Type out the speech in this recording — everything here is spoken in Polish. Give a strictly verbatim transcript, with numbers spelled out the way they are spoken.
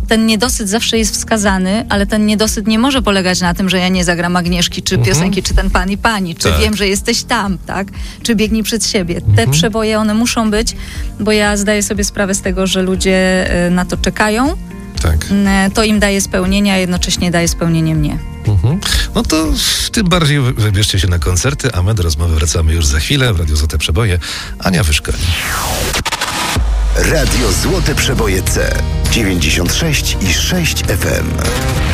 ten niedosyt zawsze jest wskazany, ale ten niedosyt nie może polegać na tym, że ja nie zagram Agnieszki, czy Mhm. piosenki, czy ten Pan i Pani, czy Tak. wiem, że jesteś tam, tak? Czy biegnij przed siebie. Te Mhm. przeboje, one muszą być, bo ja zdaję sobie sprawę z tego, że ludzie y, na to czekają. Tak. Y, To im daje spełnienie, a jednocześnie daje spełnienie mnie. Mhm. No to tym bardziej wy- wybierzcie się na koncerty, a my do rozmowy wracamy już za chwilę. W Radiu Złote Przeboje. Ania Wyszka. Radio Złote Przeboje C dziewięćdziesiąt sześć i sześć F M.